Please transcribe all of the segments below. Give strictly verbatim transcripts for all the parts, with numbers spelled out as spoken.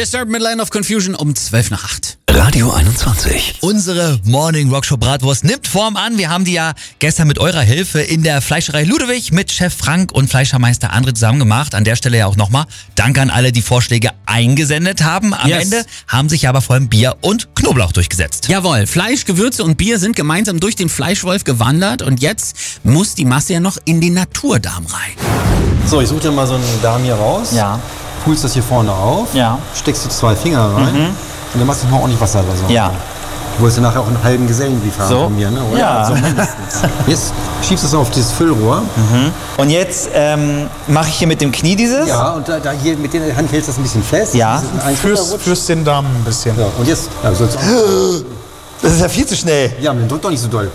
Disturbed mit Land of Confusion um zwölf nach acht. Radio einundzwanzig. Unsere Morning Rockshow Bratwurst nimmt Form an. Wir haben die ja gestern mit eurer Hilfe in der Fleischerei Ludewig mit Chef Frank und Fleischermeister André zusammen gemacht. An der Stelle ja auch nochmal Dank an alle, die Vorschläge eingesendet haben. Am Yes. Ende haben sich aber vor allem Bier und Knoblauch durchgesetzt. Jawohl, Fleisch, Gewürze und Bier sind gemeinsam durch den Fleischwolf gewandert und jetzt muss die Masse ja noch in den Naturdarm rein. So, ich suche dir mal so einen Darm hier raus. Ja. Pulst das hier vorne auf. Ja. Steckst du zwei Finger rein. Mhm. Und dann machst du noch ordentlich Wasser da so. Ja. Du wolltest ja nachher auch einen halben Gesellenbrief haben So? von mir, ne? Oder? Ja. So mindestens. Jetzt schiebst du es auf dieses Füllrohr. Und jetzt ähm, mache ich hier mit dem Knie dieses. Ja, und da, da hier mit der Hand hältst du das ein bisschen fest. Ja. Das ist ein Fürs, Runterrutsch. fürs den Darm ein bisschen. Ja, und jetzt, ja, sollst auch, Das ist ja viel zu schnell. ja, man drückt doch nicht so doll.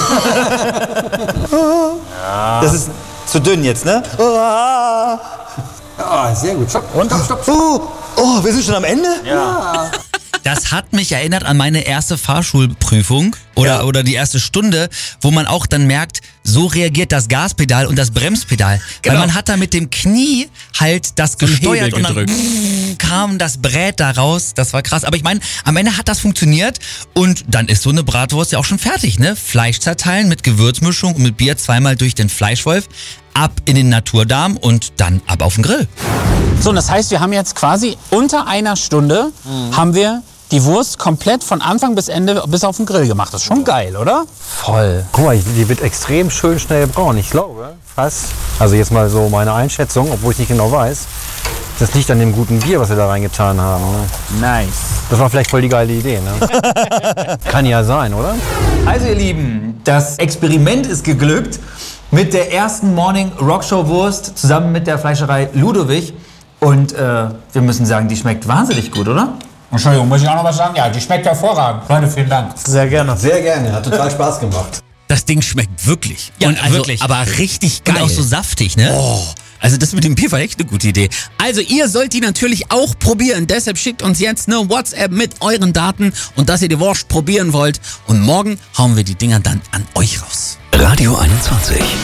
Das ist zu dünn jetzt, ne? Ah. Ah, sehr gut. Stopp, und? Stopp, stopp, stopp. Oh, oh, wir sind schon am Ende? Das hat mich erinnert an meine erste Fahrschulprüfung oder, Ja. oder die erste Stunde, wo man auch dann merkt, so reagiert das Gaspedal und das Bremspedal. Genau. Weil man hat da mit dem Knie halt das einen gesteuert Hebel und dann gedrückt. kam das Brät da raus. Das war krass. Aber ich meine, am Ende hat das funktioniert und dann ist so eine Bratwurst ja auch schon fertig, ne? Fleisch zerteilen mit Gewürzmischung und mit Bier zweimal durch den Fleischwolf, ab in den Naturdarm und dann ab auf den Grill. So, und das heißt, wir haben jetzt quasi unter einer Stunde haben wir die Wurst komplett von Anfang bis Ende bis auf den Grill gemacht. Das ist schon geil, oder? Voll. Guck mal, die wird extrem schön schnell braun. Ich glaube fast, also jetzt mal so meine Einschätzung, obwohl ich nicht genau weiß, das liegt an dem guten Bier, was wir da reingetan haben. Ne? Nice. Das war vielleicht voll die geile Idee, ne? Kann ja sein, oder? Also ihr Lieben, das Experiment ist geglückt mit der ersten Morning Rockshow Wurst zusammen mit der Fleischerei Ludewig. Und äh, wir müssen sagen, die schmeckt wahnsinnig gut, oder? Entschuldigung, muss ich auch noch was sagen? Ja, die schmeckt hervorragend. Leute, vielen Dank. Sehr gerne. Sehr gerne, hat total Spaß gemacht. Das Ding schmeckt wirklich. Ja, und also, wirklich. Aber richtig geil. Und auch so saftig, ne? Oh, also das mit dem Bier war echt eine gute Idee. Also ihr sollt die natürlich auch probieren. Deshalb schickt uns jetzt eine WhatsApp mit euren Daten und dass ihr die Wurst probieren wollt. Und morgen hauen wir die Dinger dann an euch raus. Radio einundzwanzig.